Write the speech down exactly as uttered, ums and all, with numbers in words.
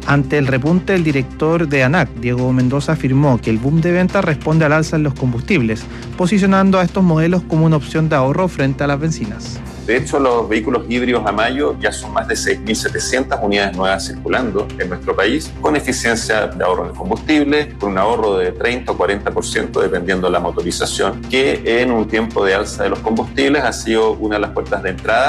Ante el repunte, el director de ANAC, Diego Mendoza, afirmó que el boom de ventas responde al alza en los combustibles, posicionando a estos modelos como una opción de ahorro frente a las bencinas. De hecho, los vehículos híbridos a mayo ya son más de seis mil setecientas unidades nuevas circulando en nuestro país, con eficiencia de ahorro de combustible, con un ahorro de treinta o cuarenta por ciento dependiendo de la motorización, que en un tiempo de alza de los combustibles ha sido una de las puertas de entrada